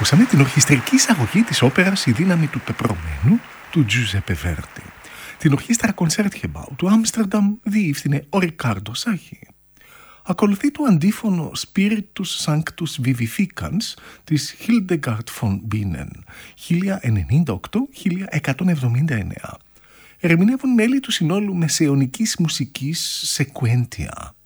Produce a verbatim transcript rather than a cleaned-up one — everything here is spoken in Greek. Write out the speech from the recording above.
Ακούσαμε την ορχιστρική εισαγωγή της όπερας «Η δύναμη του πεπρωμένου» του Giuseppe Verdi. Την ορχήστρα Concertgebouw του Άμστερνταμ διεύθυνε ο Ρικάρντο Σάχη. Ακολουθεί το αντίφωνο Spiritus Sanctus Vivificans της Hildegard von Bingen χίλια ενενήντα οκτώ με χίλια εκατόν εβδομήντα εννέα. Ερμηνεύουν μέλη του συνόλου μεσαιωνικής μουσικής Sequentia.